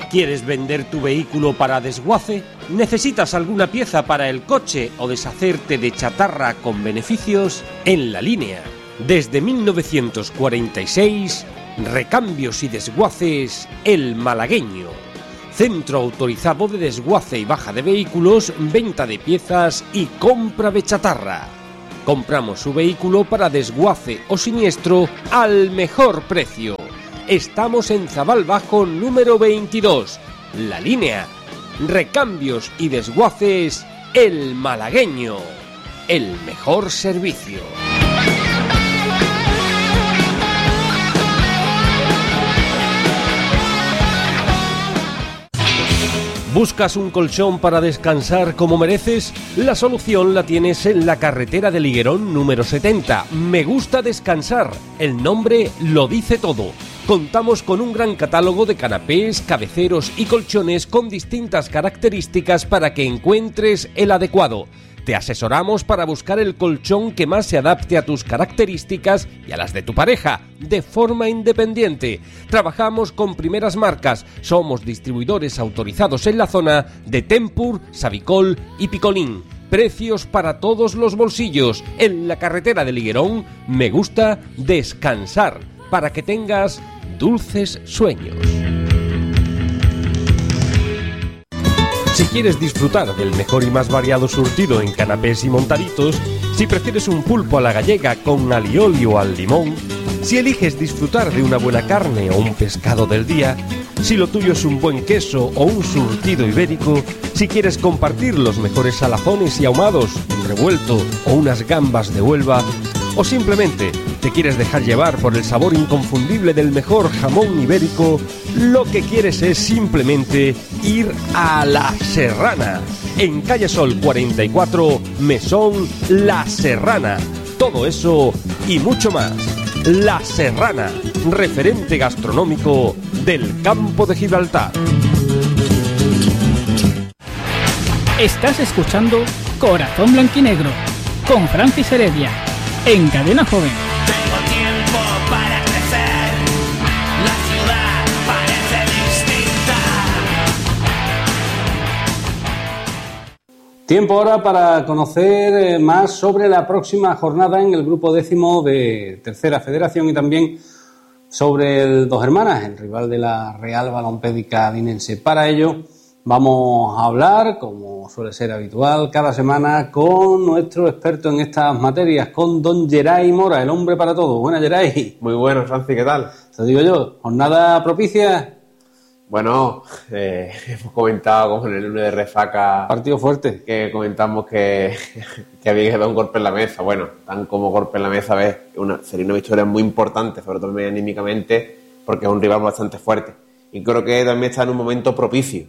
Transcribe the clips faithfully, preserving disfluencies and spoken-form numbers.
¿Quieres vender tu vehículo para desguace? ¿Necesitas alguna pieza para el coche o deshacerte de chatarra con beneficios? En La Línea, desde mil novecientos cuarenta y seis, Recambios y Desguaces El Malagueño. Centro autorizado de desguace y baja de vehículos, venta de piezas y compra de chatarra. Compramos su vehículo para desguace o siniestro al mejor precio. Estamos en Zabal Bajo número veintidós. La Línea. Recambios y Desguaces El Malagueño. El mejor servicio. ¿Buscas un colchón para descansar como mereces? La solución la tienes en la carretera de Liguerón número setenta. Me gusta descansar. El nombre lo dice todo. Contamos con un gran catálogo de canapés, cabeceros y colchones con distintas características para que encuentres el adecuado. Te asesoramos para buscar el colchón que más se adapte a tus características y a las de tu pareja, de forma independiente. Trabajamos con primeras marcas. Somos distribuidores autorizados en la zona de Tempur, Savicol y Picolín. Precios para todos los bolsillos. En la carretera de Liguerón, me gusta descansar para que tengas dulces sueños. Si quieres disfrutar del mejor y más variado surtido en canapés y montaditos, si prefieres un pulpo a la gallega con alioli o al limón, si eliges disfrutar de una buena carne o un pescado del día, si lo tuyo es un buen queso o un surtido ibérico, si quieres compartir los mejores salazones y ahumados, un revuelto o unas gambas de Huelva, o simplemente te quieres dejar llevar por el sabor inconfundible del mejor jamón ibérico, lo que quieres es simplemente ir a La Serrana. En Calle Sol cuarenta y cuatro, Mesón La Serrana. Todo eso y mucho más. La Serrana, referente gastronómico del campo de Gibraltar. Estás escuchando Corazón Blanquinegro con Francis Heredia en Cadena Joven. Tengo tiempo para crecer, la ciudad parece distinta. Tiempo ahora para conocer más sobre la próxima jornada en el grupo décimo de Tercera Federación y también sobre el Dos Hermanas, el rival de la Real Balompédica Linense. Para ello vamos a hablar, como suele ser habitual, cada semana con nuestro experto en estas materias, con don Geray Mora, el hombre para todo. Buenas, Geray. Muy bueno, Francis, ¿qué tal? Te digo yo, jornada propicia. Bueno, eh, hemos comentado como en el lunes de resaca... Partido fuerte. Que comentamos que, que había quedado un golpe en la mesa. Bueno, tan como golpe en la mesa, ves, una, sería una victoria muy importante, sobre todo anímicamente, porque es un rival bastante fuerte. Y creo que también está en un momento propicio.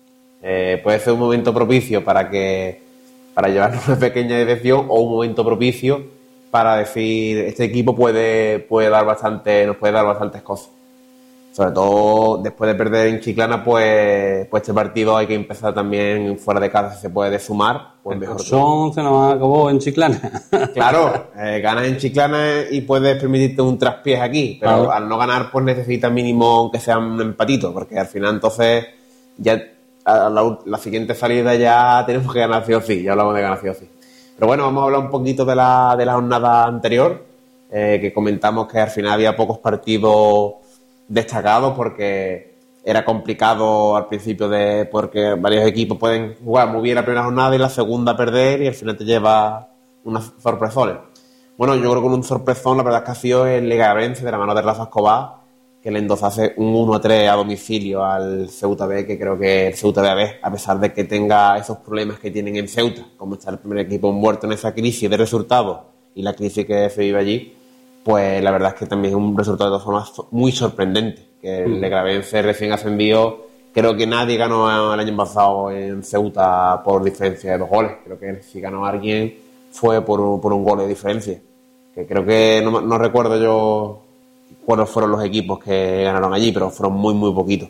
Eh, puede ser un momento propicio para que para llevarnos una pequeña decepción o un momento propicio para decir este equipo puede puede dar bastante nos puede dar bastantes cosas, sobre todo después de perder en Chiclana. Pues pues este partido hay que empezar también fuera de casa, si se puede sumar, pues el mejor. Son se nos acabó en Chiclana. Claro, eh, ganas en Chiclana y puedes permitirte un traspiés aquí, pero claro, al no ganar pues necesitas mínimo aunque sea un empatito, porque al final entonces ya a la, la siguiente salida ya tenemos que ganar sí o sí, ya hablamos de ganar sí o sí. Pero bueno, vamos a hablar un poquito de la, de la jornada anterior, eh, que comentamos que al final había pocos partidos destacados porque era complicado al principio, de porque varios equipos pueden jugar muy bien la primera jornada y la segunda perder y al final te lleva unas sorpresones. Bueno, yo creo que un sorpresón la verdad es que ha sido el Legabense de la mano de Rafa Escobar, que le endosase un uno a tres a domicilio al Ceuta B, que creo que el Ceuta B, a pesar de que tenga esos problemas que tienen en Ceuta, como está el primer equipo envuelto en esa crisis de resultados y la crisis que se vive allí, pues la verdad es que también es un resultado de todas formas muy sorprendente, que el Legabense recién ascendido, creo que nadie ganó el año pasado en Ceuta por diferencia de dos goles, creo que si ganó alguien fue por un, por un gol de diferencia, que creo que no, no recuerdo yo cuáles fueron los equipos que ganaron allí, pero fueron muy, muy poquitos.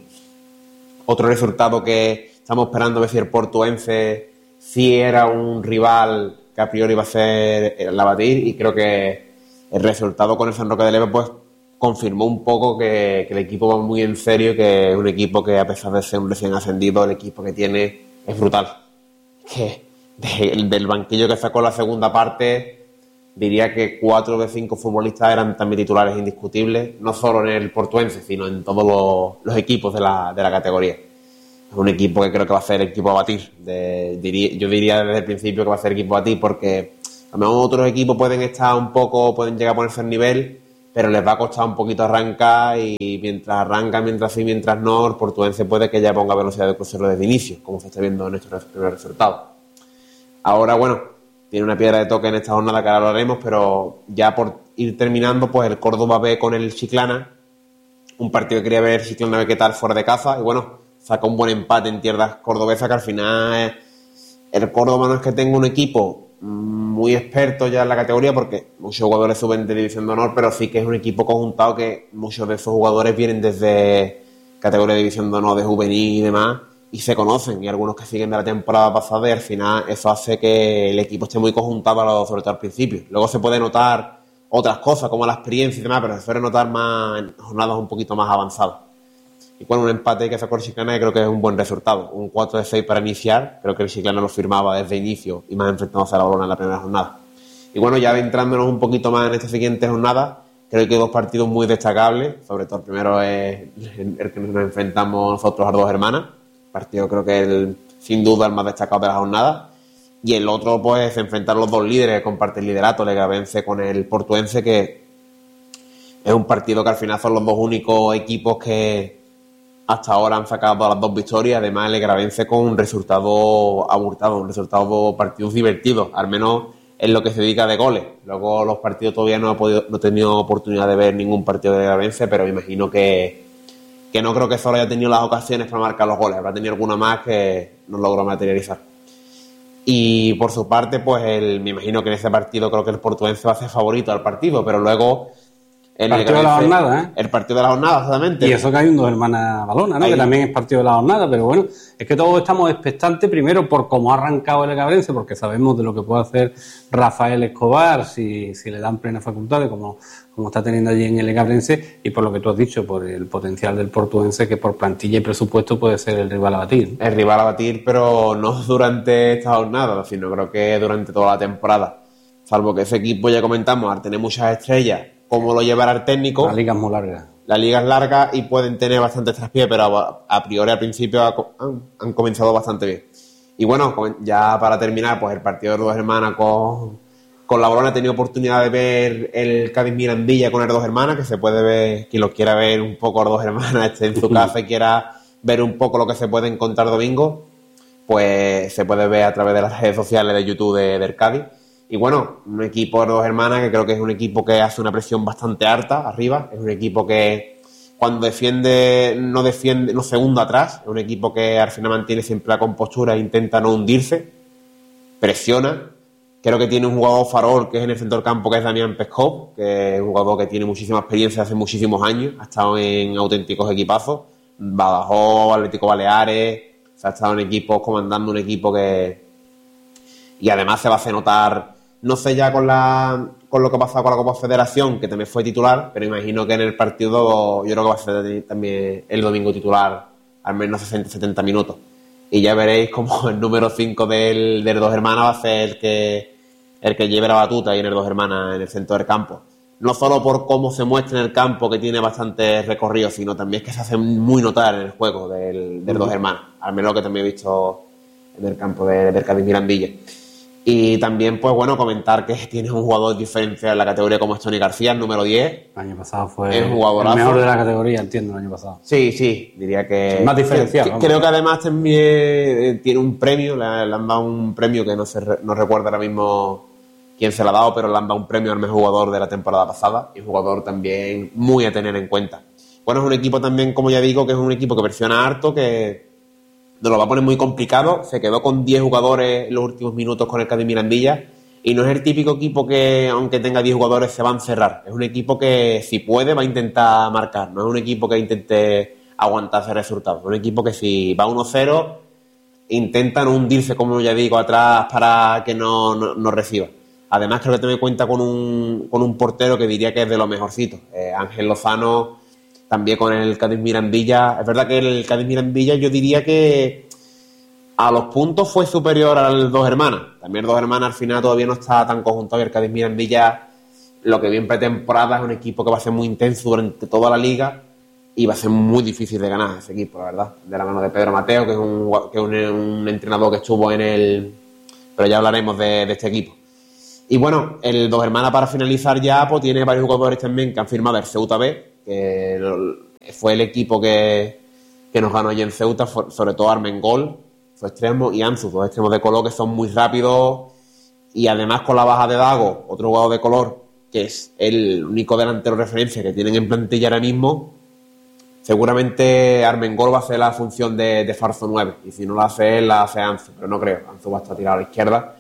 Otro resultado que estamos esperando ver si el Portuense sí era un rival que a priori iba a ser el a batir, y creo que el resultado con el San Roque de Leve pues confirmó un poco que, que el equipo va muy en serio, que es un equipo que, a pesar de ser un recién ascendido, el equipo que tiene es brutal. Que de, del banquillo que sacó la segunda parte, diría que cuatro de cinco futbolistas eran también titulares indiscutibles, no solo en el Portuense, sino en todos los, los equipos de la, de la categoría. Es un equipo que creo que va a ser el equipo a batir. De, diría, yo diría desde el principio que va a ser el equipo a batir, porque a lo mejor otros equipos pueden estar un poco, pueden llegar a ponerse al nivel, pero les va a costar un poquito arrancar, y mientras arranca, mientras sí, mientras no, el Portuense puede que ya ponga velocidad de crucero desde inicio, como se está viendo en estos primeros resultados. Ahora, bueno, tiene una piedra de toque en esta jornada que ahora lo haremos, pero ya por ir terminando, pues el Córdoba ve con el Chiclana, un partido que quería ver el Chiclana ve qué tal fuera de casa, y bueno, saca un buen empate en tierras cordobesas, que al final el Córdoba no es que tenga un equipo muy experto ya en la categoría, porque muchos jugadores suben de División de Honor, pero sí que es un equipo conjuntado que muchos de esos jugadores vienen desde categoría de División de Honor, de juvenil y demás, y se conocen, y algunos que siguen de la temporada pasada, y al final eso hace que el equipo esté muy conjuntado, sobre todo al principio. Luego se puede notar otras cosas, como la experiencia y demás, pero se suele notar más en jornadas un poquito más avanzadas. Y con un empate que sacó el Chiclana, creo que es un buen resultado. Un cuatro de seis para iniciar, creo que el Chiclana lo firmaba desde inicio, y más enfrentándose a la Bolona en la primera jornada. Y bueno, ya entrándonos un poquito más en esta siguiente jornada, creo que hay dos partidos muy destacables. Sobre todo el primero es el que nos enfrentamos nosotros a Dos Hermanas, partido creo que es el, sin duda el más destacado de la jornada. Y el otro, pues, enfrentar los dos líderes que comparten liderato, el Legavense con el Portuense, que es un partido que al final son los dos únicos equipos que hasta ahora han sacado las dos victorias. Además, el Legavense con un resultado abultado, un resultado partidos divertidos, al menos en lo que se dedica de goles. Luego los partidos todavía no he podido, no he tenido oportunidad de ver ningún partido de Legavense, pero me imagino que, que no creo que solo haya tenido las ocasiones para marcar los goles, habrá tenido alguna más que no logró materializar. Y por su parte, pues el, me imagino que en ese partido creo que el Portuense va a ser favorito al partido, pero luego el partido de la jornada, ¿eh? El partido de la jornada, exactamente. Y eso que hay un Dos Hermanas Balona, ¿no? Ahí. Que también es partido de la jornada, pero bueno, es que todos estamos expectantes primero por cómo ha arrancado el Legabrense, porque sabemos de lo que puede hacer Rafael Escobar si, si le dan plenas facultades, como, como está teniendo allí en el Legabrense, y por lo que tú has dicho, por el potencial del Portuense, que por plantilla y presupuesto puede ser el rival a batir. El rival a batir, pero no durante esta jornada, sino creo que durante toda la temporada. Salvo que ese equipo, ya comentamos, al tener muchas estrellas, cómo lo llevará el técnico. La liga es muy larga. La liga es larga y pueden tener bastantes traspiés, pero a, a priori al principio han, han comenzado bastante bien. Y bueno, ya para terminar, pues el partido de Dos Hermanas con, con la Bolona. He tenido oportunidad de ver el Cádiz Mirandilla con el Dos Hermanas, que se puede ver, quien lo quiera ver un poco Dos Hermanas, esté en su casa y quiera ver un poco lo que se puede encontrar domingo, pues se puede ver a través de las redes sociales de YouTube de, del Cádiz. Y bueno, un equipo de Dos Hermanas que creo que es un equipo que hace una presión bastante alta arriba. Es un equipo que cuando defiende, no defiende, no se hunde atrás. Es un equipo que al final mantiene siempre la compostura e intenta no hundirse. Presiona. Creo que tiene un jugador farol que es en el centro del campo, que es Damián Peskov, que es un jugador que tiene muchísima experiencia hace muchísimos años. Ha estado en auténticos equipazos. Badajoz, Atlético Baleares. Se ha estado en equipos, comandando un equipo que... Y además se va a hacer notar... No sé ya con la con lo que ha pasado con la Copa Federación, que también fue titular, pero imagino que en el partido yo creo que va a ser también el domingo titular, al menos sesenta setenta minutos. Y ya veréis como el número cinco del, del Dos Hermanas va a ser el que, el que lleve la batuta ahí en el Dos Hermanas, en el centro del campo. No solo por cómo se muestra en el campo, que tiene bastante recorrido, sino también que se hace muy notar en el juego del, del Dos Hermanas, al menos lo que también he visto en el campo de, del Cádiz Mirandilla. Y también, pues bueno, comentar que tiene un jugador diferencial en la categoría como es Tony García, el número diez. El año pasado fue el, el mejor de la categoría, entiendo, el año pasado. Sí, sí, diría que... El más diferencial. Que, creo que además también tiene un premio, le, le han dado un premio que no, se, no recuerdo ahora mismo quién se lo ha dado, pero le han dado un premio al mejor jugador de la temporada pasada, y un jugador también muy a tener en cuenta. Bueno, es un equipo también, como ya digo, que es un equipo que presiona harto, que... nos lo va a poner muy complicado. Se quedó con diez jugadores en los últimos minutos con el Cádiz Mirandilla y no es el típico equipo que, aunque tenga diez jugadores, se va a encerrar. Es un equipo que, si puede, va a intentar marcar. No es un equipo que intente aguantarse el resultado. Es un equipo que, si va uno cero, intenta no hundirse, como ya digo, atrás para que no, no, no reciba. Además, creo que también cuenta con un, con un portero que diría que es de los mejorcitos. Eh, Ángel Lozano, también con el Cádiz Mirandilla. Es verdad que el Cádiz Mirandilla yo diría que a los puntos fue superior al Dos Hermanas. También el Dos Hermanas al final todavía no está tan conjuntado y el Cádiz Mirandilla, lo que vi en pretemporada, es un equipo que va a ser muy intenso durante toda la liga y va a ser muy difícil de ganar ese equipo, la verdad. De la mano de Pedro Mateo, que es un, que es un, un entrenador que estuvo en el... Pero ya hablaremos de, de este equipo. Y bueno, el Dos Hermanas, para finalizar ya, pues tiene varios jugadores también que han firmado el Ceuta B, que fue el equipo que, que nos ganó allí en Ceuta, sobre todo Armengol, su extremo, y Anzu, dos extremos de color que son muy rápidos, y además con la baja de Dago, otro jugador de color, que es el único delantero referencia que tienen en plantilla ahora mismo, seguramente Armengol va a hacer la función de, de falso nueve, y si no la hace él, la hace Anzu, pero no creo, Anzu va a estar tirado a la izquierda.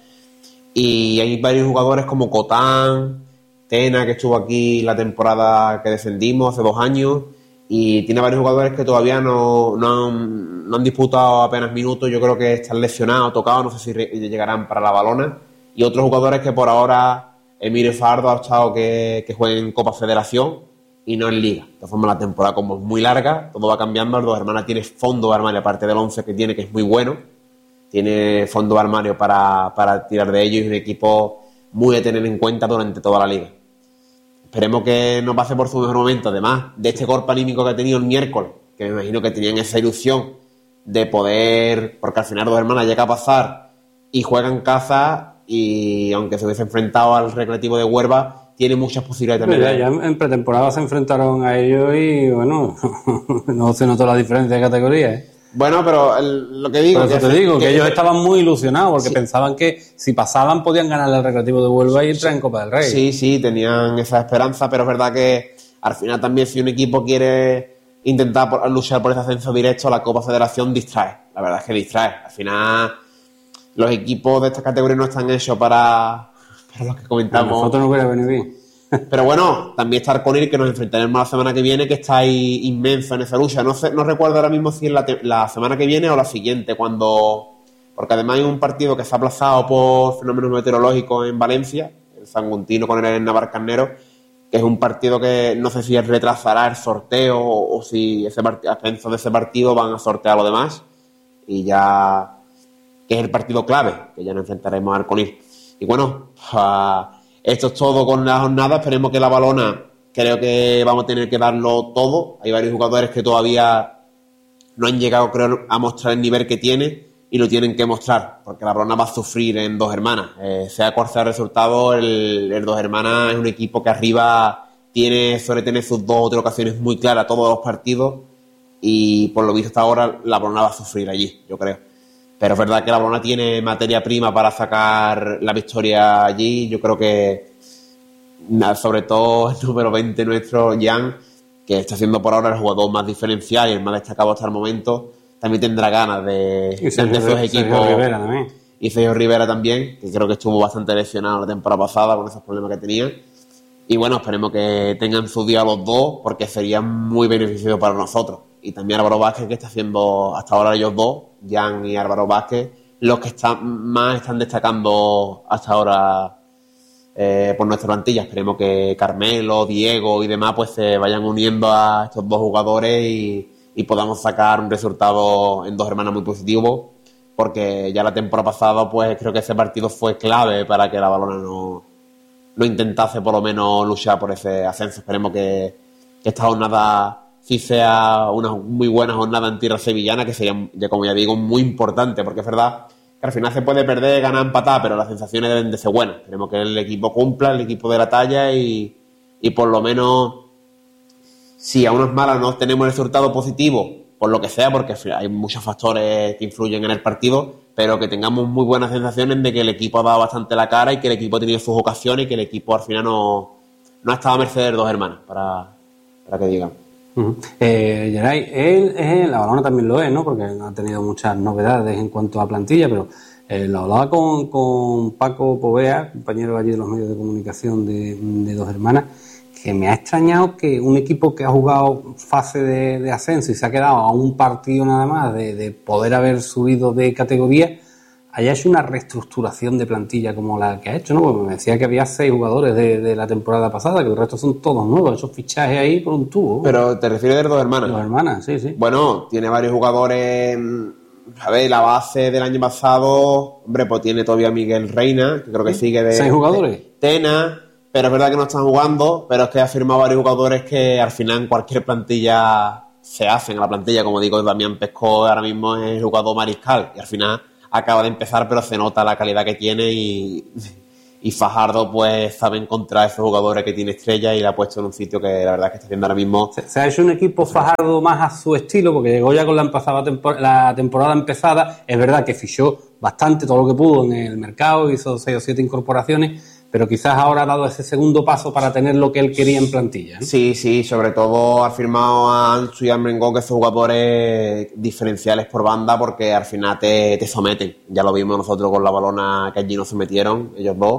Y hay varios jugadores como Cotán, Tena, que estuvo aquí la temporada que defendimos hace dos años, y tiene varios jugadores que todavía no, no, han, no han disputado apenas minutos. Yo creo que están lesionados, tocados, no sé si re- llegarán para la balona. Y otros jugadores que por ahora Emilio Fardo ha estado que, que jueguen en Copa Federación y no en Liga. De todas formas, la temporada como es muy larga, todo va cambiando. El Dos Hermanas tiene fondo de armario, aparte del once que tiene, que es muy bueno. Tiene fondo de armario para, para tirar de ello y es un equipo muy a tener en cuenta durante toda la liga. Esperemos que no pase por su mejor momento. Además de este golpe anímico que ha tenido el miércoles, que me imagino que tenían esa ilusión de poder, porque al final Dos Hermanas llega a pasar y juega en casa, y aunque se hubiese enfrentado al Recreativo de Huelva, tiene muchas posibilidades también. Ya, ya en pretemporada se enfrentaron a ellos y bueno, no se notó la diferencia de categoría, ¿eh? Bueno, pero el, lo que digo... Por eso que te digo, que, que ellos estaban muy ilusionados porque sí. pensaban que si pasaban podían ganar el Recreativo de Huelva y entrar en Copa del Rey. Sí, sí, tenían esa esperanza, pero es verdad que al final también si un equipo quiere intentar por, luchar por ese ascenso directo, la Copa Federación distrae. La verdad es que distrae. Al final los equipos de esta categoría no están hechos para, para los que comentamos. A nosotros no hubiera venido bien. Pero bueno, también está Arconil, que nos enfrentaremos la semana que viene, que está ahí inmenso en esa lucha. No sé, no recuerdo ahora mismo si es la, te- la semana que viene o la siguiente, cuando... Porque además hay un partido que se ha aplazado por fenómenos meteorológicos en Valencia, el Sanguntino con el Navarcarnero, que es un partido que no sé si retrasará el sorteo o, o si ese part- ascenso de ese partido van a sortear lo demás. Y ya... que es el partido clave, que ya nos enfrentaremos a Arconil. Y bueno, uh, esto es todo con la jornada. Esperemos que la Balona, creo que vamos a tener que darlo todo. Hay varios jugadores que todavía no han llegado, creo, a mostrar el nivel que tiene y lo tienen que mostrar, porque la Balona va a sufrir en Dos Hermanas. Eh, sea cual sea el resultado, el, el Dos Hermanas es un equipo que arriba tiene, suele tener sus dos o tres ocasiones muy claras todos los partidos, y por lo visto hasta ahora la Balona va a sufrir allí, yo creo. Pero es verdad que la Balona tiene materia prima para sacar la victoria allí. Yo creo que, sobre todo el número veinte nuestro, Jan, que está siendo por ahora el jugador más diferencial y el más destacado hasta el momento, también tendrá ganas de, Y Sergio, de esos equipos. Sergio Rivera también. Y Sergio Rivera también, que creo que estuvo bastante lesionado la temporada pasada con esos problemas que tenía. Y bueno, esperemos que tengan su día los dos, porque sería muy beneficioso para nosotros. Y también Álvaro Vázquez, que está haciendo hasta ahora ellos dos, Jan y Álvaro Vázquez, los que están más están destacando hasta ahora eh, por nuestra plantilla. Esperemos que Carmelo, Diego y demás pues se vayan uniendo a estos dos jugadores y, y podamos sacar un resultado en Dos Hermanas muy positivo, porque ya la temporada pasada pues creo que ese partido fue clave para que la Balona no, no intentase por lo menos luchar por ese ascenso. Esperemos que, que esta jornada sí sea una muy buena jornada en tierra sevillana, que sería, ya como ya digo, muy importante, porque es verdad que al final se puede perder, ganar, empatar, pero las sensaciones deben de ser buenas. Queremos que el equipo cumpla, el equipo de la talla, y, y por lo menos, si a unas malas no tenemos el resultado positivo, por lo que sea, porque hay muchos factores que influyen en el partido, pero que tengamos muy buenas sensaciones de que el equipo ha dado bastante la cara y que el equipo ha tenido sus ocasiones y que el equipo al final no, no ha estado a merced de Dos Hermanas, para, para que digan. Uh-huh. Eh, Geray, él, él, la Balona también lo es, ¿no? Porque ha tenido muchas novedades en cuanto a plantilla, pero eh, lo hablaba con, con Paco Povea, compañero allí de los medios de comunicación de, de Dos Hermanas, que me ha extrañado que un equipo que ha jugado fase de, de ascenso y se ha quedado a un partido nada más de, de poder haber subido de categoría, haya hecho una reestructuración de plantilla como la que ha hecho, ¿no? Porque me decía que había seis jugadores de, de la temporada pasada, que el resto son todos nuevos, esos fichajes ahí por un tubo. Pero te refieres de los dos hermanas. Dos hermanas, sí, sí. Bueno, tiene varios jugadores. A ver, la base del año pasado, hombre, pues tiene todavía Miguel Reina, que creo que sigue de... ¿Seis jugadores? Tena, pero es verdad que no están jugando, pero es que ha firmado varios jugadores que al final en cualquier plantilla se hacen. En la plantilla, como digo, Damián Pescó ahora mismo es el jugador mariscal, y al final acaba de empezar, pero se nota la calidad que tiene y... Y Fajardo, pues, sabe encontrar esos jugadores que tiene estrella y le ha puesto en un sitio que la verdad es que está haciendo ahora mismo. Se, se ha hecho un equipo Fajardo más a su estilo, porque llegó ya con la, empezada, tempor- la temporada empezada. Es verdad que fichó bastante, todo lo que pudo en el mercado, hizo seis o siete incorporaciones, pero quizás ahora ha dado ese segundo paso para tener lo que él quería en plantilla, ¿no? Sí, sí, sobre todo ha firmado a Ansu y a Mengón, que son jugadores diferenciales por banda, porque al final te, te someten. Ya lo vimos nosotros con la Balona, que allí nos sometieron, ellos dos.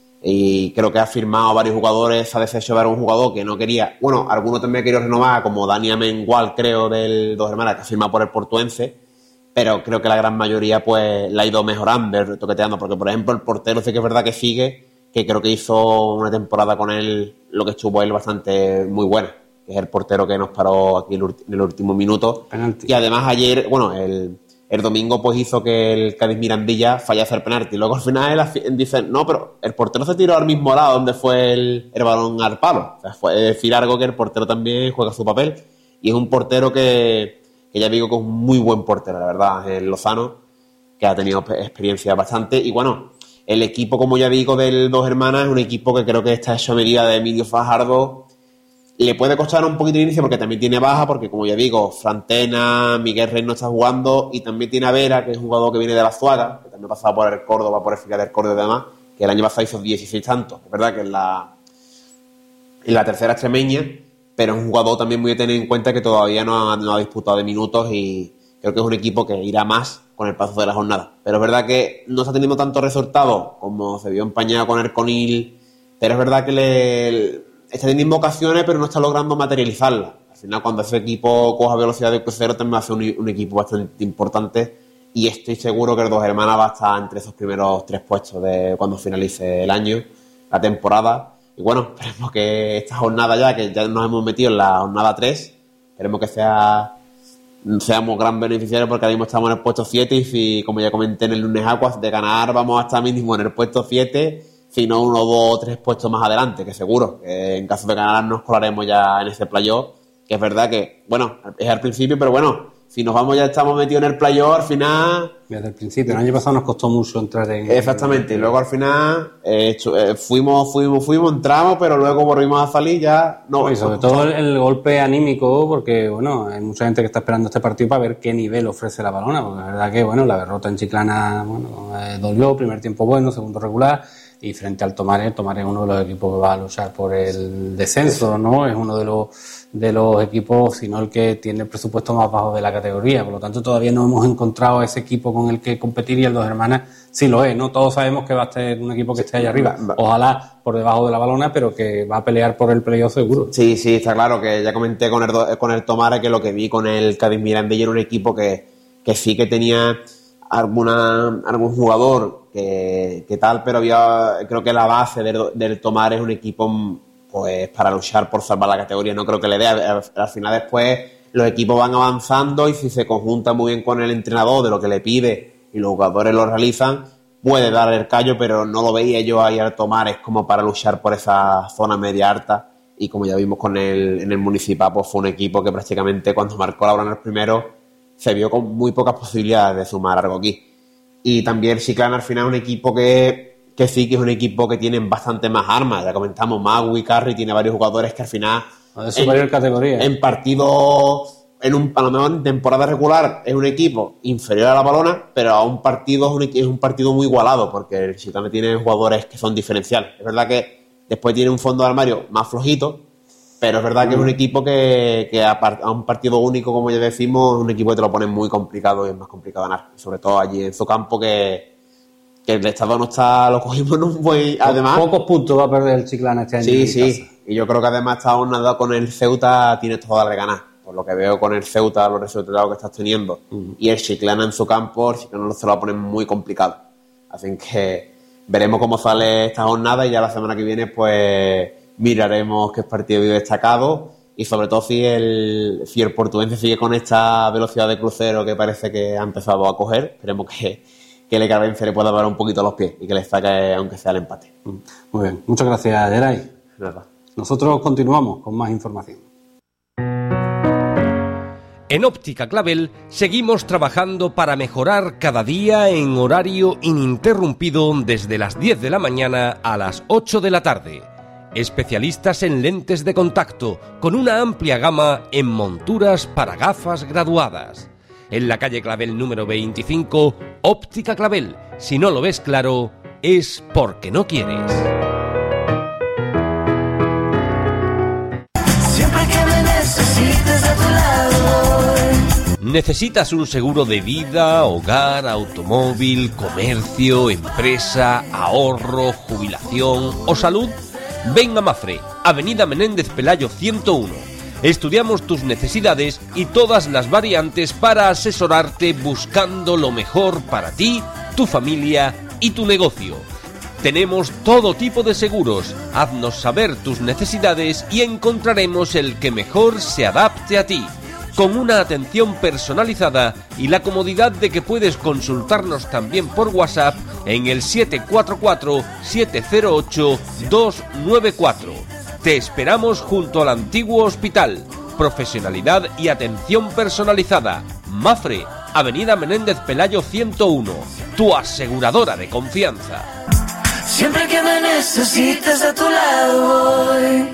Y creo que ha firmado a varios jugadores, se ha deshecho ver a un jugador que no quería, bueno, algunos también quería renovar, como Dani Amengual, creo, del Dos Hermanas, que ha firmado por el Portuense, pero creo que la gran mayoría pues la ha ido mejorando, toqueteando, porque por ejemplo el portero sí que es verdad que sigue, que creo que hizo una temporada con él, lo que estuvo él bastante muy buena, que es el portero que nos paró aquí en el último minuto. Penalti. Y además ayer, bueno, el... El domingo pues hizo que el Cádiz Mirandilla fallase el penalti. Luego al final él dice, no, pero el portero se tiró al mismo lado donde fue el, el balón al palo. O sea, fue decir algo que el portero también juega su papel. Y es un portero que, que ya digo que es un muy buen portero, la verdad, el Lozano, que ha tenido experiencia bastante. Y bueno, el equipo, como ya digo, del Dos Hermanas es un equipo que creo que está hecho a medida de Emilio Fajardo. Le puede costar un poquito de inicio porque también tiene baja, porque como ya digo, Frantena, Miguel Rey no está jugando, y también tiene a Vera, que es un jugador que viene de la Azuaga, que también ha pasado por el Córdoba, por el Filial del Córdoba y demás, que el año pasado hizo dieciséis tantos. Es verdad que en la, en la tercera extremeña, pero es un jugador también muy a tener en cuenta que todavía no ha, no ha disputado de minutos, y creo que es un equipo que irá más con el paso de la jornada. Pero es verdad que no está teniendo tantos resultados como se vio empañado con el Conil, pero es verdad que le... está teniendo ocasiones, pero no está logrando materializarlas. Al final, cuando ese equipo coja velocidad de crucero, también va a ser un, un equipo bastante importante, y estoy seguro que el Dos Hermanas va a estar entre esos primeros tres puestos de cuando finalice el año, la temporada. Y bueno, esperemos que esta jornada ya, que ya nos hemos metido en la jornada tres, esperemos que sea seamos gran beneficiarios, porque ahora mismo estamos en el puesto siete, y si, como ya comenté en el lunes Aguas, de ganar vamos a estar mínimo en el puesto siete, sino uno, dos o tres puestos más adelante, que seguro, que en caso de ganar nos colaremos ya en ese playoff, que es verdad que, bueno, es al principio, pero bueno, si nos vamos ya estamos metidos en el playoff, al final... Desde el principio, el año pasado nos costó mucho entrar en... Exactamente, y luego al final eh, eh, fuimos, fuimos, fuimos, entramos, pero luego volvimos a salir ya... No, y sobre todo el, el golpe anímico, porque bueno, hay mucha gente que está esperando este partido para ver qué nivel ofrece la Balona, porque la verdad que bueno, la derrota en Chiclana, bueno, eh, dolió, primer tiempo bueno, segundo regular, y frente al Tomares, el Tomares es uno de los equipos que va a luchar por el descenso, ¿no? Es uno de los de los equipos, sino el que tiene el presupuesto más bajo de la categoría, por lo tanto todavía no hemos encontrado a ese equipo con el que competir, y el Dos Hermanas sí lo es, ¿no? Todos sabemos que va a ser un equipo que esté allá arriba, ojalá por debajo de la Balona, pero que va a pelear por el playoff seguro. Sí, sí, está claro, que ya comenté con el, con el Tomares que lo que vi con el Cádiz Mirandilla era un equipo que, que sí que tenía alguna algún jugador que, que tal, pero había, creo que la base del, del Tomares es un equipo pues para luchar por salvar la categoría, no creo que le dé. Al, al final después los equipos van avanzando, y si se conjunta muy bien con el entrenador de lo que le pide y los jugadores lo realizan, puede dar el callo, pero no lo veía yo ahí al Tomares como para luchar por esa zona media alta, y como ya vimos con el, en el Municipal, pues fue un equipo que prácticamente cuando marcó la hora en el primero se vio con muy pocas posibilidades de sumar algo aquí. Y también Chiclana al final es un equipo que que sí que es un equipo que tiene bastante más armas. Ya comentamos, Magui, Carri, tiene varios jugadores que al final... De superior en, categoría. En partidos, en un, a lo mejor en temporada regular, es un equipo inferior a la Balona, pero a un partido es un, es un partido muy igualado, porque el Chiclana tiene jugadores que son diferenciales. Es verdad que después tiene un fondo de armario más flojito, pero es verdad que mm. es un equipo que, que a, a un partido único, como ya decimos, es un equipo que te lo pone muy complicado, y es más complicado ganar. Y sobre todo allí en su campo, que... que el estado no está, lo cogimos en un buen... Además, pocos puntos va a perder el Chiclana este año. Sí, sí. Y yo creo que además esta jornada con el Ceuta tiene toda la de ganar. por lo que veo con el Ceuta, los resultados que estás teniendo, uh-huh. y el Chiclana en su campo, el Chiclana se lo va a poner muy complicado. Así que veremos cómo sale esta jornada y ya la semana que viene pues miraremos qué partido vive destacado y sobre todo si el, si el portugués sigue con esta velocidad de crucero que parece que ha empezado a coger. Esperemos que, que el Carbense le pueda dar un poquito los pies y que le saque aunque sea el empate. Muy bien, muchas gracias, Geray. Nada. Nosotros continuamos con más información. En Óptica Clavel seguimos trabajando para mejorar cada día en horario ininterrumpido desde las diez de la mañana a las ocho de la tarde. Especialistas en lentes de contacto con una amplia gama en monturas para gafas graduadas. En la calle Clavel número veinticinco, Óptica Clavel. Si no lo ves claro, es porque no quieres. Siempre que me necesites a tu lado. ¿Necesitas un seguro de vida, hogar, automóvil, comercio, empresa, ahorro, jubilación o salud? Ven a Mafre, Avenida Menéndez Pelayo ciento uno. Estudiamos tus necesidades y todas las variantes para asesorarte buscando lo mejor para ti, tu familia y tu negocio. Tenemos todo tipo de seguros. Haznos saber tus necesidades y encontraremos el que mejor se adapte a ti. Con una atención personalizada y la comodidad de que puedes consultarnos también por WhatsApp en el siete cuatro cuatro, siete cero ocho, dos nueve cuatro. Te esperamos junto al antiguo hospital. Profesionalidad y atención personalizada. Mafre, Avenida Menéndez Pelayo ciento uno. Tu aseguradora de confianza. Siempre que me necesites a tu lado voy.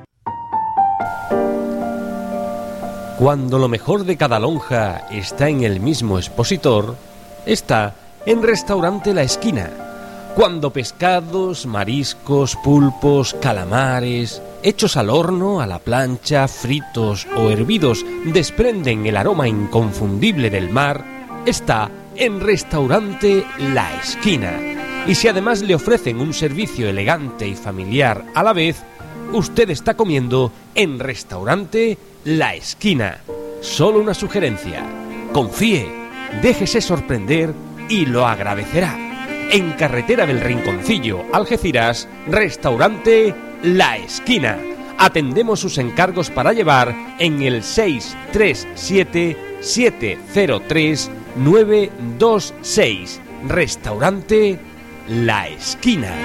Cuando lo mejor de cada lonja está en el mismo expositor, está en Restaurante La Esquina. Cuando pescados, mariscos, pulpos, calamares, hechos al horno, a la plancha, fritos o hervidos, desprenden el aroma inconfundible del mar, está en Restaurante La Esquina. Y si además le ofrecen un servicio elegante y familiar a la vez, usted está comiendo en Restaurante La Esquina. Solo una sugerencia. Confíe, déjese sorprender y lo agradecerá. En Carretera del Rinconcillo, Algeciras, Restaurante La Esquina. Atendemos sus encargos para llevar en el seis tres siete, siete cero tres, nueve dos seis. Restaurante La Esquina.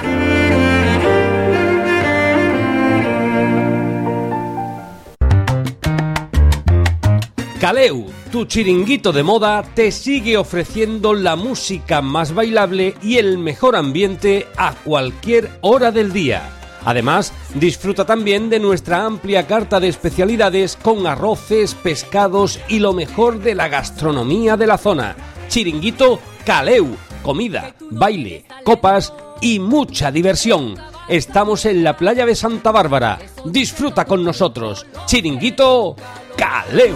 Caleu, tu chiringuito de moda, te sigue ofreciendo la música más bailable y el mejor ambiente a cualquier hora del día. Además, disfruta también de nuestra amplia carta de especialidades con arroces, pescados y lo mejor de la gastronomía de la zona. Chiringuito Caleu, comida, baile, copas y mucha diversión. Estamos en la playa de Santa Bárbara. Disfruta con nosotros. Chiringuito Caleu.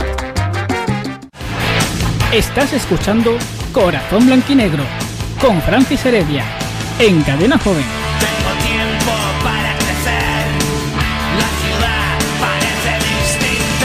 Estás escuchando Corazón Blanquinegro con Francis Heredia en Cadena Joven. Tengo tiempo para crecer. La ciudad parece distinta.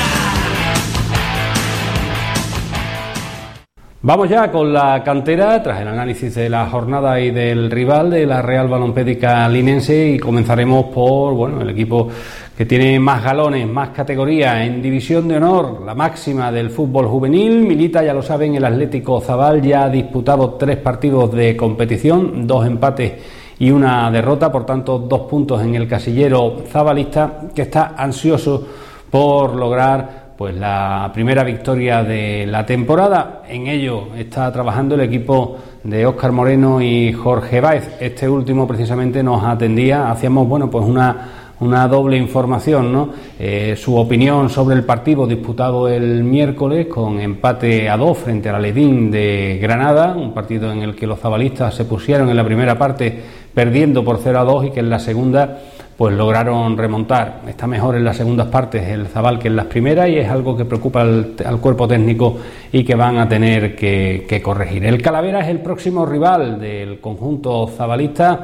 Vamos ya con la cantera, tras el análisis de la jornada y del rival de la Real Balompédica Linense, y comenzaremos por bueno el equipo que tiene más galones, más categoría en División de Honor, la máxima del fútbol juvenil. Milita, ya lo saben, el Atlético Zabal, ya ha disputado tres partidos de competición, dos empates y una derrota, por tanto dos puntos en el casillero zabalista, que está ansioso por lograr pues la primera victoria de la temporada. En ello está trabajando el equipo de Óscar Moreno y Jorge Báez. Este último precisamente nos atendía, hacíamos bueno pues una una doble información, ¿no? Eh, su opinión sobre el partido disputado el miércoles con empate a dos frente al Aledín de Granada, un partido en el que los zabalistas se pusieron en la primera parte perdiendo por cero a dos y que en la segunda pues lograron remontar. Está mejor en las segundas partes el Zabal que en las primeras, y es algo que preocupa al, al cuerpo técnico y que van a tener que, que corregir. El Calavera es el próximo rival del conjunto zabalista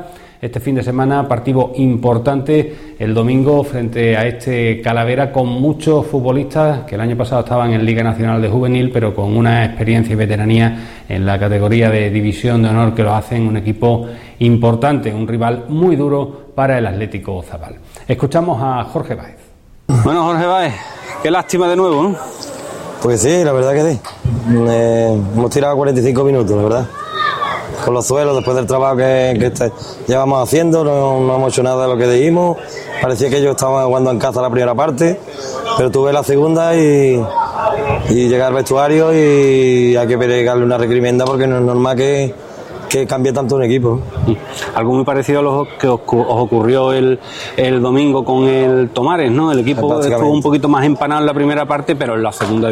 este fin de semana, partido importante el domingo frente a este Calavera, con muchos futbolistas que el año pasado estaban en Liga Nacional de Juvenil, pero con una experiencia y veteranía en la categoría de División de Honor que lo hacen un equipo importante, un rival muy duro para el Atlético Zabal. Escuchamos a Jorge Báez. Bueno, Jorge Báez, qué lástima de nuevo, ¿no? Pues sí, la verdad que sí. Eh, hemos tirado cuarenta y cinco minutos, la verdad. Con los suelos, después del trabajo que, que este, llevamos haciendo, no, no hemos hecho nada de lo que dijimos. Parecía que ellos estaban jugando en casa la primera parte, pero tuve la segunda y, y llegué al vestuario y hay que pegarle una recriminda porque no es normal que, que cambie tanto un equipo. Algo muy parecido a lo que os, os ocurrió el, el domingo con el Tomares, ¿no? El equipo estuvo un poquito más empanado en la primera parte, pero en la segunda